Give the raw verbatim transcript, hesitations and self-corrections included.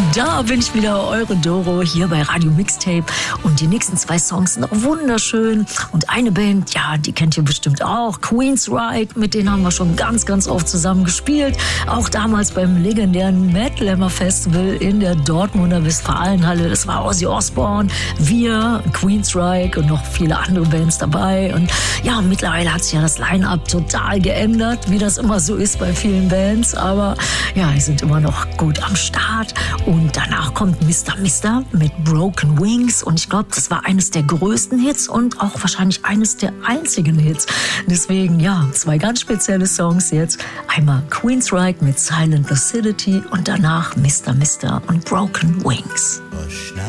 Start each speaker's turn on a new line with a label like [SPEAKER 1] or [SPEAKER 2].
[SPEAKER 1] Da bin ich wieder, eure Doro, hier bei Radio Mixtape. Und die nächsten zwei Songs sind auch wunderschön. Und eine Band, ja, die kennt ihr bestimmt auch, Queensryche. Mit denen haben wir schon ganz, ganz oft zusammen gespielt. Auch damals beim legendären Metal Festival in der Dortmunder Westfalenhalle. Das war Ozzy Osbourne, wir, Queensryche und noch viele andere Bands dabei. Und ja, mittlerweile hat sich ja das Line-Up total geändert, wie das immer so ist bei vielen Bands. Aber ja, die sind immer noch gut am Start. Und danach kommt Mister Mister mit Broken Wings. Und ich glaube, das war eines der größten Hits und auch wahrscheinlich eines der einzigen Hits. Deswegen, ja, zwei ganz spezielle Songs jetzt. Einmal Queensryche mit Silent Lucidity und danach Mister Mister und Broken Wings.
[SPEAKER 2] Hush now,